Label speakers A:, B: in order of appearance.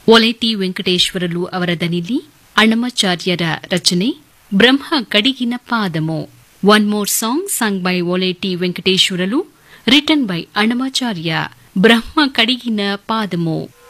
A: ಒಲೇಟಿ ವೆಂಕಟೇಶ್ವರಲು ಅವರ ದನಿಲಿ ಅಣ್ಣಮಾಚಾರ್ಯರ ರಚನೆ ಬ್ರಹ್ಮ ಕಡಿಗಿನ ಪಾದಮೋ. One more song sung by ಒಲೇಟಿ Venkateswarlu, written by ಅಣ್ಣಮಾಚಾರ್ಯ. Brahma ಕಡಿಗಿನ ಪಾದಮೋ.